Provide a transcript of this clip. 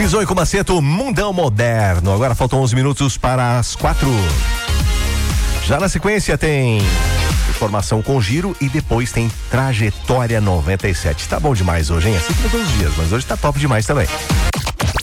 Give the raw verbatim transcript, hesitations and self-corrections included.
Bisou com Maceto, Mundão Moderno. Agora faltam onze minutos para as quatro. Já na sequência tem informação com giro e depois tem Trajetória noventa e sete. Tá bom demais hoje, hein? Assim como todos os dias, mas hoje tá top demais também.